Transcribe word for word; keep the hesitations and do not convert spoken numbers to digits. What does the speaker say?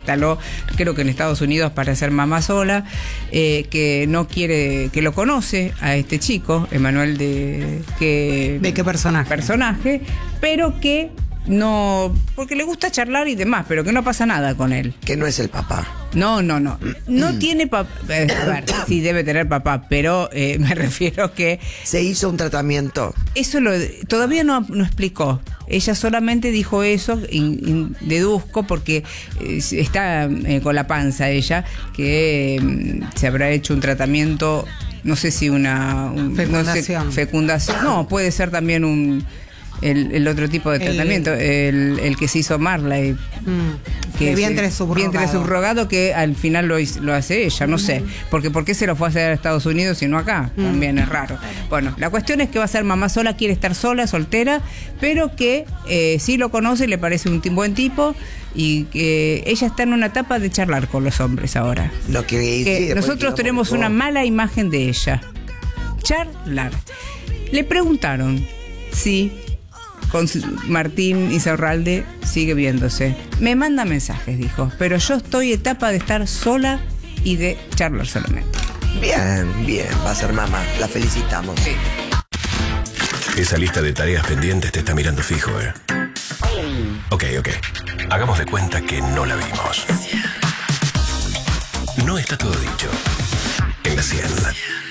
instaló, creo que en Estados Unidos, para ser mamá sola, eh, que no quiere, que lo conoce a este chico, Emanuel de... Que, ¿De qué personaje? Personaje, pero que no, porque le gusta charlar y demás, pero que no pasa nada con él. Que no es el papá. No, no, no. No tiene papá. Eh, a ver, sí debe tener papá, pero eh, me refiero que... Se hizo un tratamiento. Eso lo todavía no, no explicó. Ella solamente dijo eso, y, y deduzco, porque eh, está eh, con la panza ella, que eh, se habrá hecho un tratamiento, no sé si una... Un, fecundación. No sé, fecundación. No, puede ser también un... El, el otro tipo de tratamiento, el, el que se hizo Marley, mm, que de vientre subrogado. vientre subrogado, que al final lo, lo hace ella, no mm. sé, porque ¿por qué se lo fue a hacer a Estados Unidos y no acá? Mm. También es raro. Bueno, la cuestión es que va a ser mamá sola, quiere estar sola, soltera, pero que eh, sí lo conoce, le parece un buen tipo, y que ella está en una etapa de charlar con los hombres ahora. Lo que, que sí, nosotros tenemos una mala imagen de ella. Charlar. Le preguntaron si con Martín Insaurralde sigue viéndose. Me manda mensajes, dijo, pero yo estoy en etapa de estar sola y de charlar solamente. Bien, bien, va a ser mamá. La felicitamos. Sí. Esa lista de tareas pendientes te está mirando fijo, ¿eh? Ok, ok. Hagamos de cuenta que no la vimos. No está todo dicho. En la cien.